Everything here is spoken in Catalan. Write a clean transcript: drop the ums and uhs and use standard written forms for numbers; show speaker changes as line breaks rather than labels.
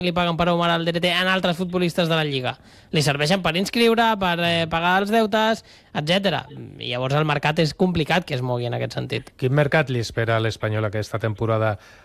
li paguen per Omar Alderete en altres futbolistes de la Lliga. Li serveixen per inscriure, per pagar els deutes, etc. I llavors el mercat és complicat que es mogui en aquest sentit.
Quin mercat li espera a l'Espanyol aquesta temporada